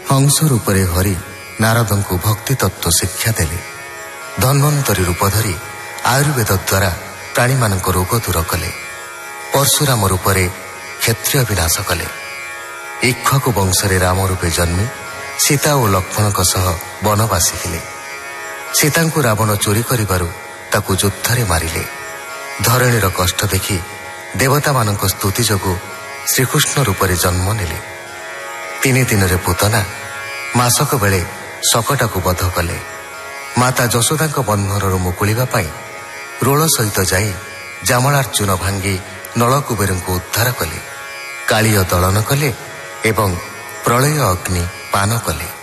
ହଂସ ରୂପରେ ହରି ନାରଦଙ୍କୁ ଭକ୍ତି ତତ୍ତ୍ୱ ଶିକ୍ଷା ଦେଲେ। ଧନ୍ୱନ୍ତରୀ ରୂପ ଧରି ଆୟୁର୍ବେଦ ଦ୍ୱାରା ପ୍ରାଣୀମାନଙ୍କ ରୋଗ ଦୂର କଲେ। ପରଶୁରାମ ରୂପରେ କ୍ଷତ୍ରିୟ ବିନାଶ କଲେ। ଇକ୍ଷ୍ୱାକୁ ବଂଶରେ ରାମ ରୂପେ ଜନ୍ମି ସୀତା ଓ ଲକ୍ଷ୍ମଣଙ୍କ ସହ ବନବାସୀ ଥିଲେ। ସୀତାଙ୍କୁ ରାବଣ ଚୋରି କରିବାରୁ ତାକୁ ଯୁଦ୍ଧରେ ମାରିଲେ। ଧରଣୀର କଷ୍ଟ ଦେଖି ଦେବତାମାନଙ୍କ ସ୍ତୁତି ଯୋଗୁଁ ଶ୍ରୀକୃଷ୍ଣ ରୂପରେ ଜନ୍ମ ନେଲେ। 3 ଦିନରେ ପୂତନା ମାସକ ବେଳେ ଶକଟାକୁ ବଧ କଲେ। ମାତା ଯଶୋଦାଙ୍କ ବନ୍ଧନରୁ ମୁକୁଳିବା ପାଇଁ ରୋଳ ସହିତ ଯାଇ ଜାମଳାର୍ଜୁନ ଭାଙ୍ଗି ନଳକୁବେରଙ୍କୁ ଉଦ୍ଧାର କଲେ। କାଳିୟ ଦଳନ କଲେ ଏବଂ ପ୍ରଳୟ ଅଗ୍ନି ପାନ କଲେ।